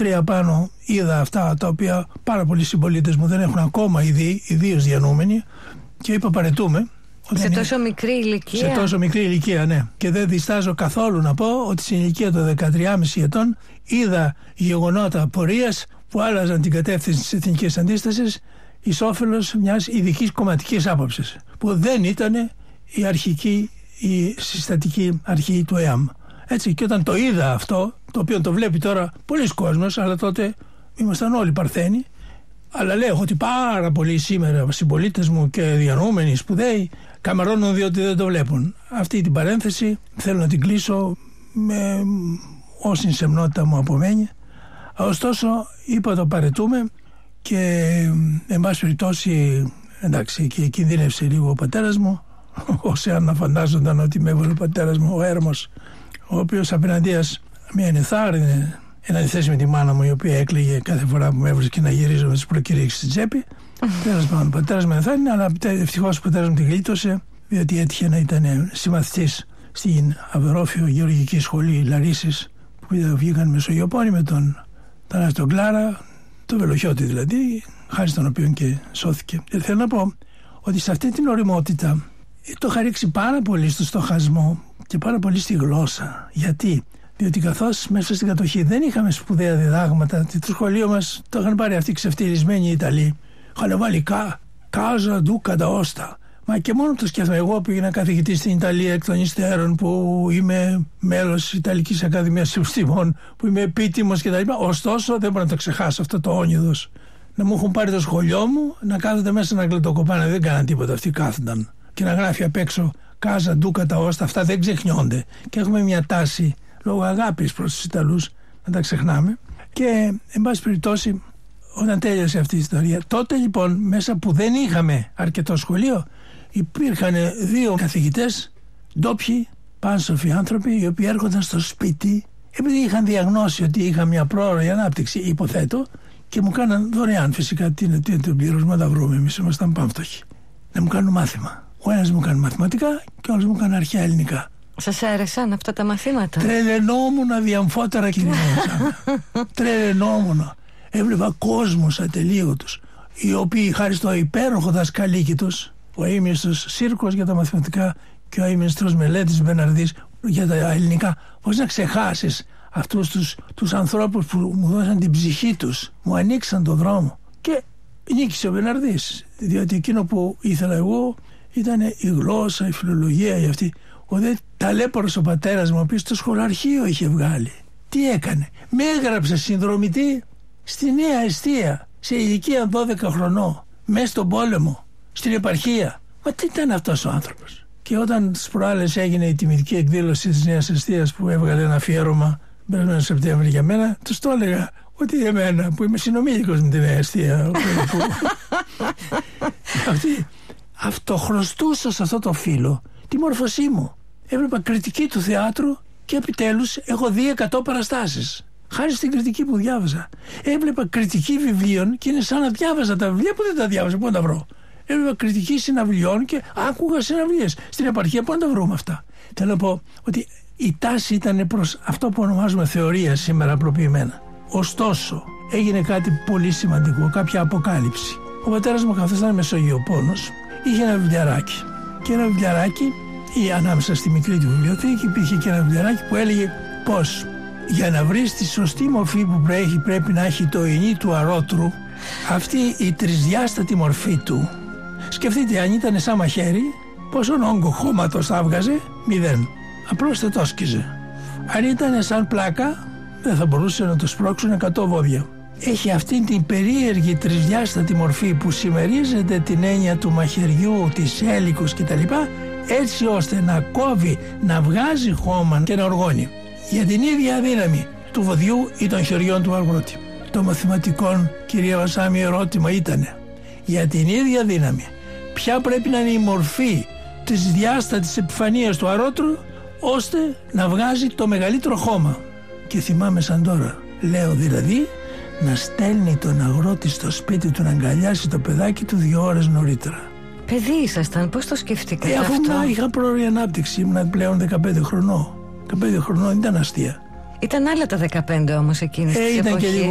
3 πάνω είδα αυτά τα οποία πάρα πολλοί συμπολίτες μου δεν έχουν ακόμα δει, ιδίως διανοούμενοι, και είπα παρετούμε. Σε τόσο μικρή ηλικία. Σε τόσο μικρή ηλικία, ναι. Και δεν διστάζω καθόλου να πω ότι στην ηλικία των 13,5 ετών είδα γεγονότα πορείας που άλλαζαν την κατεύθυνση της εθνικής αντίστασης εις όφελος μιας ειδικής κομματικής άποψης, που δεν ήταν η αρχική, η συστατική αρχή του ΕΑΜ. Έτσι, και όταν το είδα αυτό, το οποίο το βλέπει τώρα πολλοί κόσμος, αλλά τότε ήμασταν όλοι παρθένοι, αλλά λέω ότι πάρα πολλοί σήμερα συμπολίτες μου και διανοούμενοι, σπουδαίοι, καμαρώνουν διότι δεν το βλέπουν. Αυτή την παρένθεση θέλω να την κλείσω με όση σεμνότητα μου απομένει. Ωστόσο, είπα το παρετούμε και εν πάση περιπτώσει, εντάξει, και κινδύνευσε λίγο ο πατέρας μου, όσοι αν φαντάζονταν ότι με έβαλε ο πατέρας μου, ο Έρμος, ο οποίος απέναντίας με ενεθάρρυνε εν αντιθέσει με τη μάνα μου, η οποία έκλαιγε κάθε φορά που με έβρισκε να γυρίζω με τις προκηρύξεις στην τσέπη. Τέλος πάντων, ο πατέρας με ενθάρρυνε, αλλά ευτυχώς ο πατέρας μου τη γλίτωσε, διότι έτυχε να ήταν συμμαθητής στην Αβερόφιο Γεωργική Σχολή Λαρίσης, που βγήκαν μεσογειοπόνοι με τον Θανάση Κλάρα, το Βελοχιώτη δηλαδή, χάρη στον οποίο και σώθηκε. Και θέλω να πω ότι σε αυτή την ωριμότητα το είχα ρίξει πάρα πολύ στο στοχασμό και πάρα πολύ στη γλώσσα. Γιατί? Διότι καθώς μέσα στην κατοχή δεν είχαμε σπουδαία διδάγματα, το σχολείο μας το είχαν πάρει αυτοί ξεφτυλισμένοι οι Ιταλοί. Είχαν βάλει κάζα ντου καταώστα. Μα και μόνο το σκέφτομαι. Εγώ που έγινα καθηγητής στην Ιταλία εκ των υστέρων, που είμαι μέλος της Ιταλικής Ακαδημίας Επιστημών, που είμαι επίτιμος κτλ. Ωστόσο δεν μπορώ να το ξεχάσω αυτό το όνειδος. Να μου έχουν πάρει το σχολείο μου, να κάθονται μέσα να γλεντοκοπάνε. Δεν κάναν τίποτα. Αυτοί κάθονταν. Και να γράφει απ' έξω κάζα ντου καταώστα. Αυτά δεν ξεχνιόνται. Και έχουμε μια τάση, λόγω αγάπης προς τους Ιταλούς, να τα ξεχνάμε. Και εν πάση περιπτώσει, όταν τέλειωσε αυτή η ιστορία, τότε λοιπόν, μέσα που δεν είχαμε αρκετό σχολείο, υπήρχαν 2 καθηγητές ντόπιοι, πάνσοφοι άνθρωποι, οι οποίοι έρχονταν στο σπίτι, επειδή είχαν διαγνώσει ότι είχα μια πρόωρη ανάπτυξη, υποθέτω, και μου κάναν δωρεάν, φυσικά, το πλήρωσμα τα βρούμε. Εμείς ήμασταν πάμφτωχοι. Να μου κάνουν μάθημα. Ο ένας μου κάνει μαθηματικά και ο άλλος μου κάνει αρχαία ελληνικά. Σας άρεσαν αυτά τα μαθήματα? Τρελαινόμουνα διαμφότερα, κύριε Μεσάνα. Τρελαινόμουνα. Έβλεπα κόσμους ατελείωτους, οι οποίοι χάρη στο υπέροχο δασκαλίκι τους, ο αείμνηστος Σύρκος για τα μαθηματικά και ο αείμνηστος Μελέτης Μπεναρδής για τα ελληνικά, πώς να ξεχάσεις αυτούς τους ανθρώπους που μου δώσαν την ψυχή τους, μου ανοίξαν τον δρόμο. Και νίκησε ο Μπεναρδής, διότι εκείνο που ήθελα εγώ ήταν η γλώσσα, η φιλολογία, η αυτή. Ο δε ταλέπορος ο πατέρας μου, ο οποίος το σχολαρχείο είχε βγάλει, τι έκανε? Με έγραψε συνδρομητή στη Νέα Εστία, σε ηλικία 12 χρονών, μέσα στον πόλεμο, στην επαρχία. Μα τι ήταν αυτός ο άνθρωπος? Και όταν τις προάλλες έγινε η τιμητική εκδήλωση της Νέας Εστίας, που έβγαλε ένα αφιέρωμα περασμένο Σεπτέμβρη για μένα, τους το έλεγα ότι εμένα που είμαι συνομήλικος με τη Νέα Εστία, αυτοχρωστούσα σε αυτό το φύλλο τη μόρφωσή μου. Έβλεπα κριτική του θεάτρου και επιτέλους έχω δει 100 παραστάσεις. Χάρη στην κριτική που διάβαζα. Έβλεπα κριτική βιβλίων και είναι σαν να διάβαζα τα βιβλία που δεν τα διάβαζα. Πού να τα βρω? Έβλεπα κριτική συναυλιών και άκουγα συναυλίες. Στην επαρχία πού να τα βρούμε αυτά? Θέλω να πω ότι η τάση ήταν προς αυτό που ονομάζουμε θεωρία σήμερα απλοποιημένα. Ωστόσο, έγινε κάτι πολύ σημαντικό, κάποια αποκάλυψη. Ο πατέρας μου, καθώς ήταν μεσογειοπόνος, είχε ένα βιβλιαράκι. Και ένα βιβλιαράκι, ή ανάμεσα στη μικρή του βιβλιοθήκη, υπήρχε και ένα βιβλιαράκι που έλεγε πως για να βρεις τη σωστή μορφή που πρέπει να έχει το ινί του αρώτρου, αυτή η τρισδιάστατη μορφή του. Σκεφτείτε, αν ήταν σαν μαχαίρι, πόσον όγκο χώματος θα έβγαζε? 0. Απλώς θα το σκίζε. Αν ήταν σαν πλάκα, δεν θα μπορούσε να το σπρώξουν 100 βόδια. Έχει αυτή την περίεργη τρισδιάστατη μορφή που συμμερίζεται την έννοια του μαχαιριού, της έλικος κτλ, έτσι ώστε να κόβει, να βγάζει χώμα και να οργώνει. Για την ίδια δύναμη του βοδιού ή των χεριών του αγρότη. Το μαθηματικό, κυρία Βασάμι, ερώτημα ήτανε, για την ίδια δύναμη, ποια πρέπει να είναι η μορφή της διάστατης επιφανείας του αρώτρου, ώστε να βγάζει το μεγαλύτερο χώμα. Και θυμάμαι σαν τώρα, λέω δηλαδή, να στέλνει τον αγρότη στο σπίτι του να αγκαλιάσει το παιδάκι του 2 ώρες νωρίτερα. Παιδί ήσασταν, πώς το σκεφτήκατε αυτό? Αφού είχα πρόωρη ανάπτυξη, ήμουν πλέον 15 χρονών. 15 χρονών ήταν αστεία. Ήταν άλλα τα 15 όμως εκείνης της εποχής.